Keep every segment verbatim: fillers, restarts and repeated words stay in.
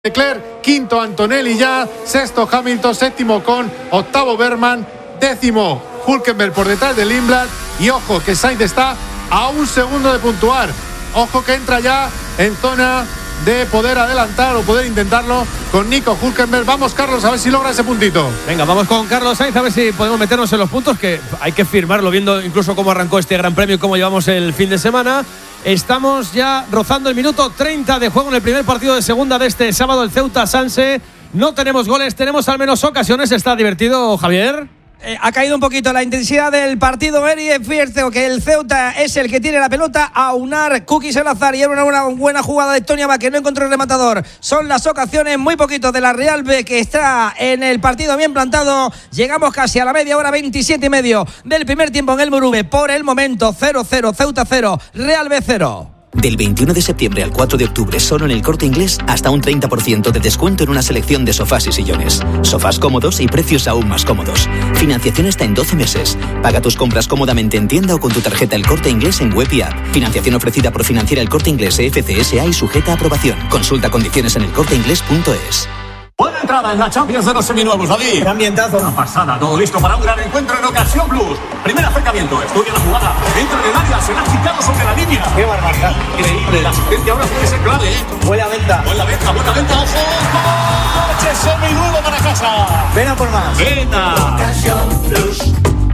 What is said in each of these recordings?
Leclerc, quinto Antonelli ya, sexto Hamilton, séptimo Con, octavo Berman, décimo Hülkenberg por detrás de Lindblad. Y ojo que Sainz está a un segundo de puntuar. Ojo que entra ya en zona de poder adelantar o poder intentarlo con Nico Hülkenberg. Vamos, Carlos, a ver si logra ese puntito. Venga, vamos con Carlos Sainz a ver si podemos meternos en los puntos, que hay que firmarlo viendo incluso cómo arrancó este Gran Premio y cómo llevamos el fin de semana. Estamos ya rozando el minuto treinta de juego en el primer partido de segunda de este sábado, el Ceuta Sanse. No tenemos goles, tenemos al menos ocasiones. ¿Está divertido, Javier? Eh, ha caído un poquito la intensidad del partido, Eri. Es cierto que el Ceuta es el que tiene la pelota. A unar Kuki Salazar y era una, una buena jugada de Tony Abad, que no encontró el rematador. Son las ocasiones, muy poquito de la Real B, que está en el partido bien plantado. Llegamos casi a la media hora, veintisiete y medio del primer tiempo en el Morume. Por el momento cero cero, Ceuta cero, Real B cero. Del veintiuno de septiembre al cuatro de octubre, solo en El Corte Inglés, hasta un treinta por ciento de descuento en una selección de sofás y sillones. Sofás cómodos y precios aún más cómodos. Financiación hasta en doce meses. Paga tus compras cómodamente en tienda o con tu tarjeta El Corte Inglés en web y app. Financiación ofrecida por Financiera El Corte Inglés F C S A y sujeta a aprobación. Consulta condiciones en elcorteinglés punto es. Buena entrada en la Champions de los seminuevos, David. Ambientazo. Una pasada, todo listo para un gran encuentro en Ocasión Plus. Primer acercamiento, estudia la jugada. Entra en el área, será quitado sobre la línea. Qué barbaridad. Increíble, la asistencia ahora puede ser clave, ¿eh? Buena venta. Buena venta, buena venta, ojo. Coche seminuevo para casa. Ven a por más. Vena. Ocasión Plus.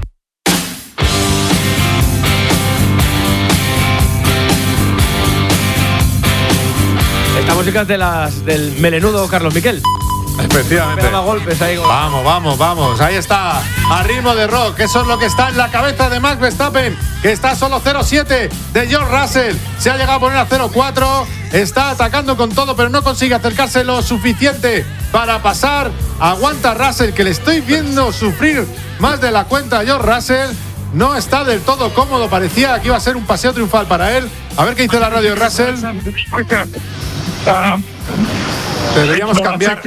Esta música es de las, del melenudo Carlos Miquel. Efectivamente. Pega golpes ahí. Vamos, vamos, vamos. Ahí está. A ritmo de rock. Eso es lo que está en la cabeza de Max Verstappen, que está solo cero siete de George Russell. Se ha llegado a poner a cero cuatro. Está atacando con todo, pero no consigue acercarse lo suficiente para pasar. Aguanta Russell, que le estoy viendo sufrir más de la cuenta a George Russell. No está del todo cómodo. Parecía que iba a ser un paseo triunfal para él. A ver qué dice la radio de Russell. Deberíamos cambiar.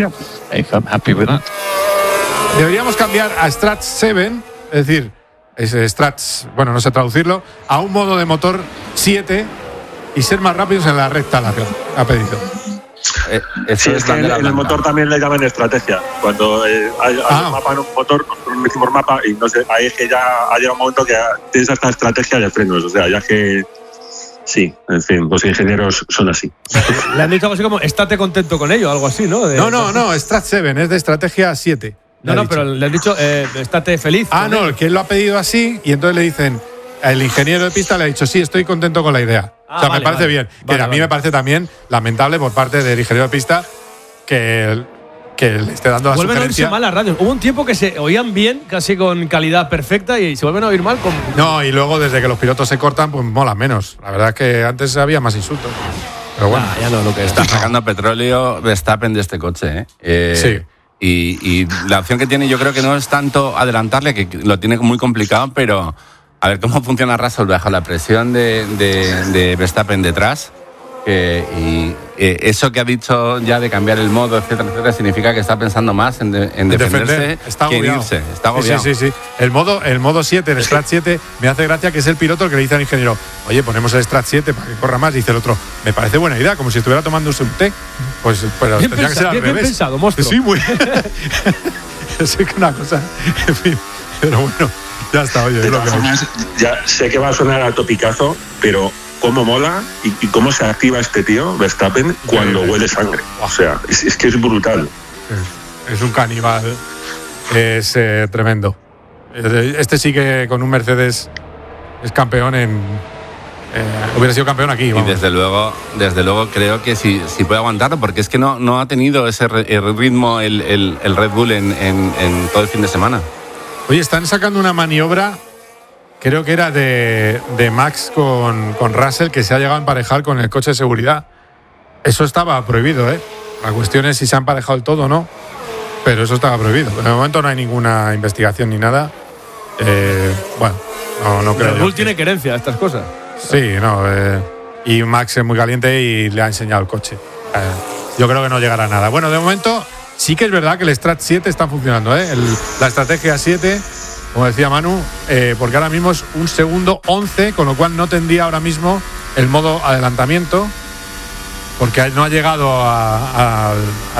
Deberíamos cambiar a Strats siete, es decir, es Strats, bueno, no sé traducirlo, a un modo de motor siete y ser más rápidos en la recta larga, ha pedido. Eh, sí, es que en, en el motor también le llaman estrategia. Cuando eh, hay, hay ah. un mapa en un motor, nosotros decimos mapa y no sé, ahí es que ya ha llegado un momento que tienes esta estrategia de frenos, o sea, ya que. Sí, en fin, los ingenieros son así. Le han dicho algo así como, estate contento con ello, algo así, ¿no? De, no, no, no, Strat siete, es de estrategia siete. No, no, pero le han dicho, eh, estate feliz. Ah, no, el que él lo ha pedido así y entonces le dicen, el ingeniero de pista le ha dicho, sí, estoy contento con la idea. Ah, o sea, vale, me parece vale, bien. Vale, que a mí vale. me parece también lamentable por parte del ingeniero de pista que... que le esté dando la vuelven sugerencia. A oírse mal las radios. Hubo un tiempo que se oían bien, casi con calidad perfecta, y se vuelven a oír mal. Con... No, y luego desde que los pilotos se cortan, pues mola menos. La verdad es que antes había más insultos. Pero bueno, ah, ya no lo que está es. sacando petróleo Verstappen de este coche, ¿eh? eh sí. Y, y la opción que tiene, yo creo que no es tanto adelantarle, que lo tiene muy complicado, pero a ver cómo funciona Russell bajo la presión de, de, de Verstappen detrás. Que, y eh, eso que ha dicho ya de cambiar el modo, etcétera, etcétera, significa que está pensando más en, de, en defenderse defender. Está que en irse. Está agobiado. Sí, sí, sí, sí. El modo, el modo siete, el Strat siete, me hace gracia que es el piloto el que le dice al ingeniero, oye, ponemos el Strat siete para que corra más. Y dice el otro, me parece buena idea, como si estuviera tomándose un té. Pues pero bien tendría pensa, que ser al bien, revés. Bien pensado, monstruo. Sí, muy. Es que una cosa. En fin, pero bueno, ya está, oye. De lo que formas, ya sé que va a sonar a topicazo, pero cómo mola y, y cómo se activa este tío, Verstappen, cuando huele sangre. O sea, es, es que es brutal. Es, es un caníbal. Es eh, tremendo. Este sí que con un Mercedes es campeón en... Eh, hubiera sido campeón aquí. Vamos. Y desde luego, desde luego creo que sí, sí puede aguantarlo, porque es que no, no ha tenido ese el ritmo el, el, el Red Bull en, en, en todo el fin de semana. Oye, están sacando una maniobra... Creo que era de, de Max con, con Russell, que se ha llegado a emparejar con el coche de seguridad. Eso estaba prohibido, ¿eh? La cuestión es si se ha emparejado el todo o no, pero eso estaba prohibido. De momento no hay ninguna investigación ni nada. Eh, bueno, no, no creo. El Bull tiene querencia a estas cosas. Sí, no. Eh, y Max es muy caliente y le ha enseñado el coche. Eh, yo creo que no llegará a nada. Bueno, de momento sí que es verdad que el Strat siete está funcionando, ¿eh? El, la estrategia siete... Como decía Manu, eh, porque ahora mismo es un segundo once, con lo cual no tendría ahora mismo el modo adelantamiento. porque no ha llegado a, a,